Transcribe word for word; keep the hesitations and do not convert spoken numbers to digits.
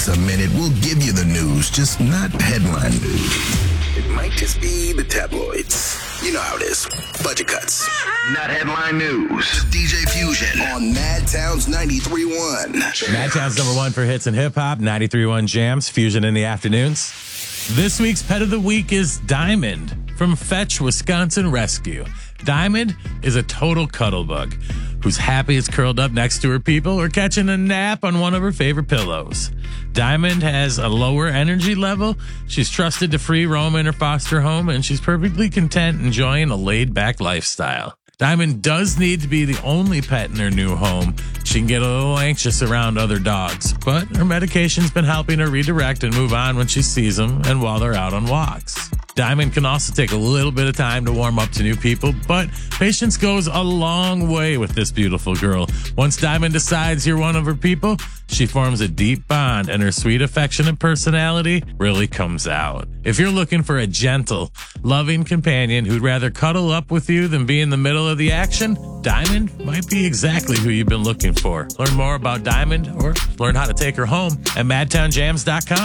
us a minute. We'll give you the news, just not headline news. It might just be the tabloids. You know how it is. Budget cuts. Not headline news. D J Fusion on Mad Towns ninety-three point one. Mad Towns number one for hits and hip-hop, ninety-three point one Jams, Fusion in the afternoons. This week's pet of the week is Diamond from Fetch, Wisconsin Rescue. Diamond is a total cuddle bug who's happy it's curled up next to her people or catching a nap on one of her favorite pillows. Diamond has a lower energy level. She's trusted to free roam in her foster home, and she's perfectly content enjoying a laid-back lifestyle. Diamond does need to be the only pet in her new home. She can get a little anxious around other dogs, but her medication's been helping her redirect and move on when she sees them and while they're out on walks. Diamond can also take a little bit of time to warm up to new people, but patience goes a long way with this beautiful girl. Once Diamond decides you're one of her people, she forms a deep bond and her sweet, affectionate personality really comes out. If you're looking for a gentle, loving companion who'd rather cuddle up with you than be in the middle of the action, Diamond might be exactly who you've been looking for. Learn more about Diamond or learn how to take her home at mad town jams dot com.